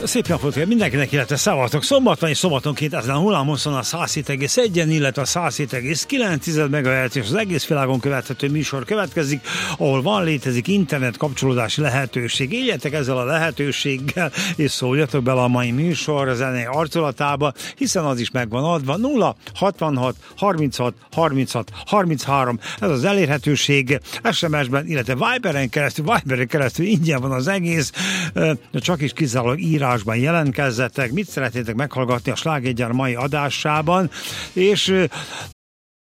Szép napot mindenkinek, illetve szavatok. Szombat van és szombatonként ezen a hullámoszon a 107,1-en, illetve a 107,9 MHz és az egész világon követhető műsor következik, ahol van, létezik internet kapcsolódási lehetőség. Éljetek ezzel a lehetőséggel, és szóljatok bele a mai műsor zenei arculatába, hiszen az is megvan adva. 0 66 36 36 33, ez az elérhetőség. SMS-ben, illetve Viberen keresztül ingyen van az egész, csak is kizárólag írásban jelentkezzetek, mit szeretnétek meghallgatni a Slágergyár mai adásában, és